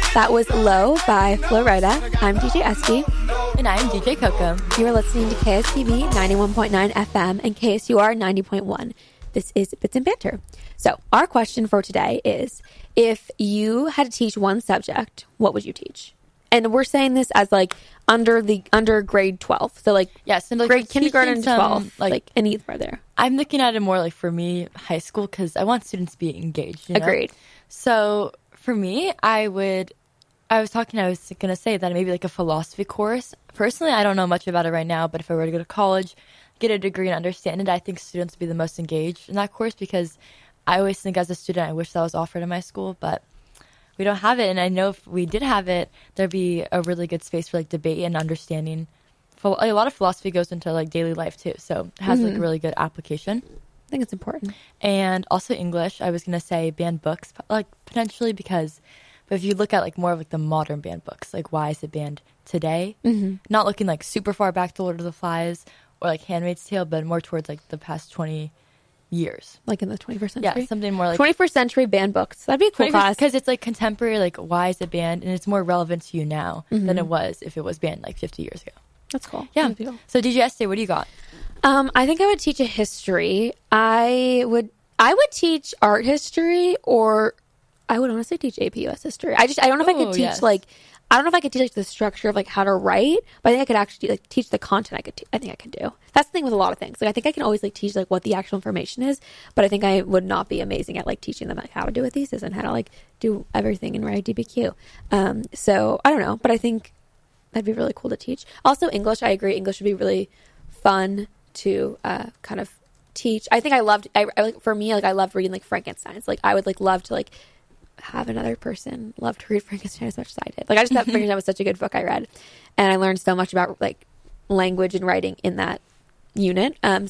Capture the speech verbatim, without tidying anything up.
That was Low by Flo Rida. I'm D J Esty. And I'm D J Coco. You are listening to K S T V ninety-one point nine F M and K S U R ninety point one. This is Bits and Banter. So our question for today is, if you had to teach one subject, what would you teach? And we're saying this as like under the under grade twelve. So like, yes, and like grade kindergarten to some, twelve, like, like any further. I'm looking at it more like for me, high school, because I want students to be engaged. You know? Agreed. So for me, I would, I was talking, I was going to say that maybe like a philosophy course. Personally, I don't know much about it right now, but if I were to go to college, get a degree and understand it, I think students would be the most engaged in that course, because I always think as a student, I wish that was offered in my school, but we don't have it. And I know if we did have it, there'd be a really good space for like debate and understanding. Like, a lot of philosophy goes into like daily life too, so it has mm-hmm. like a really good application. I think it's important. And also English, I was going to say banned books, like potentially, because, but if you look at like more of like the modern banned books, like why is it banned today? Mm-hmm. Not looking like super far back to Lord of the Flies or like Handmaid's Tale, but more towards like the past twenty years. Like in the twenty-first century? Yeah, something more like twenty-first century banned books. That'd be a cool class. Because it's like contemporary, like why is it banned? And it's more relevant to you now mm-hmm. than it was if it was banned like fifty years ago. That's cool. Yeah. Cool. So D J Estee, what do you got? Um, I think I would teach a history. I would I would teach art history, or I would honestly teach A P U S history. I just I don't know if oh, I could teach yes. like I don't know if I could teach like the structure of like how to write, but I think I could actually like teach the content. I could te- I think I could do. That's the thing with a lot of things. Like I think I can always like teach like what the actual information is, but I think I would not be amazing at like teaching them like how to do a thesis and how to like do everything and write a D B Q. Um, so I don't know, but I think that'd be really cool to teach. Also English, I agree. English would be really fun to uh, kind of teach. I think I loved, I, I like for me, like I loved reading like Frankenstein's. Like I would like love to like have another person love to read Frankenstein as much as I did. Like I just thought Frankenstein was such a good book I read, and I learned so much about like language and writing in that unit. Um,